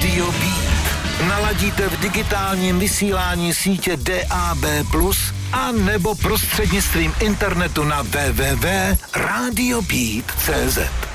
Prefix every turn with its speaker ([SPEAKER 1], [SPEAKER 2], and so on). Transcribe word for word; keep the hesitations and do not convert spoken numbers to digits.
[SPEAKER 1] Rádio Beat. Naladíte v digitálním vysílání sítě D A B plus, a nebo prostřednictvím internetu na w w w tečka radio beat tečka c z.